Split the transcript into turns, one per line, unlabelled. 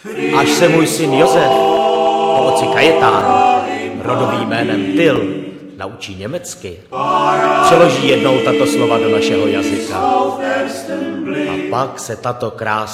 Až se můj syn Josef po otci Kajetánu, rodovým jménem Till, naučí německy, přeloží jednou tato slova do našeho jazyka. A pak se tato krásná